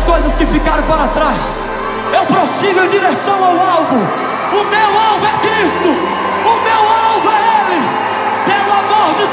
coisas que ficaram para trás. Eu prossigo em direção ao alvo. O meu alvo é Cristo.